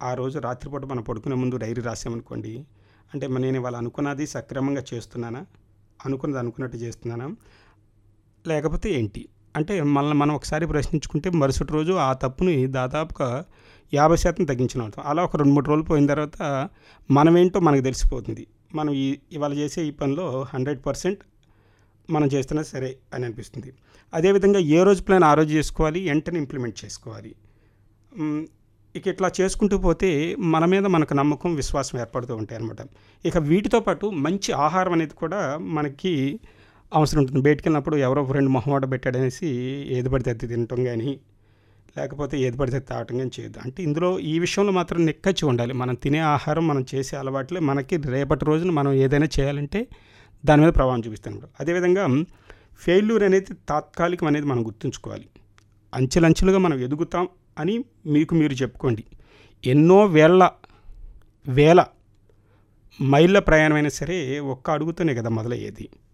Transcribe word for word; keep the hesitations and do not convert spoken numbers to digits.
ఆ రోజు రాత్రిపూట మనం పడుకునే ముందు డైరీ రాసామనుకోండి, అంటే మ నేను ఇవాళ అనుకున్నది సక్రమంగా చేస్తున్నానా? అనుకున్నది అనుకున్నట్టు చేస్తున్నానా? లేకపోతే ఏంటి? అంటే మనల్ని మనం ఒకసారి ప్రశ్నించుకుంటే మరుసటి రోజు ఆ తప్పుని దాదాపుగా యాభై శాతం తగ్గించిన అవుతాం. అలా ఒక రెండు, మూడు రోజులు పోయిన తర్వాత మనమేంటో మనకు తెలిసిపోతుంది. మనం ఈ ఇవాళ చేసే ఈ పనిలో హండ్రెడ్ పర్సెంట్ మనం చేస్తున్నది సరే అని అనిపిస్తుంది. అదేవిధంగా ఏ రోజు ప్లాన్ ఆ రోజు చేసుకోవాలి, వెంటనే ఇంప్లిమెంట్ చేసుకోవాలి. హ్మ్. ఇక ఇట్లా చేసుకుంటూ పోతే మన మీద మనకు నమ్మకం, విశ్వాసం ఏర్పడుతూ ఉంటాయన్నమాట. ఇక వీటితో పాటు మంచి ఆహారం అనేది కూడా మనకి అవసరం ఉంటుంది. బయటికెళ్ళినప్పుడు ఎవరో ఫ్రెండ్ మొహమాట పెట్టాడనేసి ఏది పడితే అది తినటం గానీ, లేకపోతే ఏది పడితే అది తాగటం గానీ చేయొద్దు. అంటే ఇందులో ఈ విషయంలో మాత్రం నిక్కచ్చి ఉండాలి. మనం తినే ఆహారం, మనం చేసే అలవాట్లే మనకి రేపటి రోజున మనం ఏదైనా చేయాలంటే దాని మీద ప్రభావం చూపిస్తాయన్నమాట. అదేవిధంగా ఫెయిల్యూర్ అనేది తాత్కాలికం అనేది మనం గుర్తుంచుకోవాలి. అంచెలంచెలుగా మనం ఎదుగుతాం అని మీకు మీరు చెప్పుకోండి. ఎన్నో వేళ్ళ వేల మైళ్ళ ప్రయాణమైనా సరే ఒక్క అడుగుతోనే కదా మొదలయ్యేది.